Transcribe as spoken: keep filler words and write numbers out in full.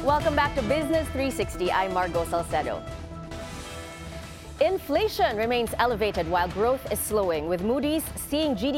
Welcome back to Business three sixty. I'm Margo Salcedo. Inflation remains elevated while growth is slowing, with Moody's seeing G D P